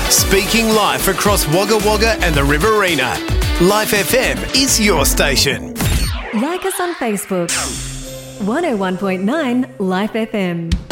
Speaking live across Wagga Wagga and the Riverina. Life FM is your station. Like us on Facebook. 101.9 Life FM.